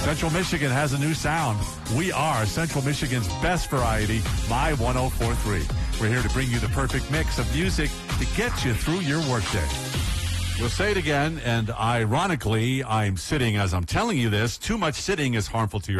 Central Michigan has a new sound. We are Central Michigan's best variety, My 104.3. We're here to bring you the perfect mix of music to get you through your workday. We'll say it again, and ironically, I'm sitting as I'm telling you this. Too much sitting is harmful to your